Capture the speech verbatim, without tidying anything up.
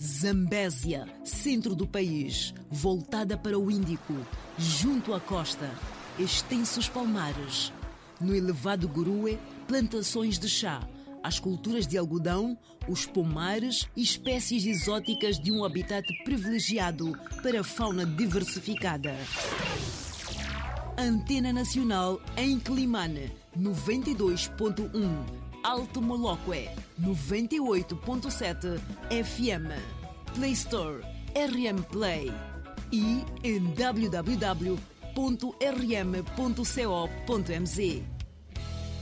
Zambésia, centro do país, voltada para o Índico, junto à costa, extensos palmares. No elevado Gurue, plantações de chá, as culturas de algodão, os pomares e espécies exóticas de um habitat privilegiado para a fauna diversificada. Antena Nacional em Climane, noventa e dois ponto um. Alto Moloque, noventa e oito ponto sete F M. Play Store, R M Play. E em w w w ponto r m ponto co ponto m z.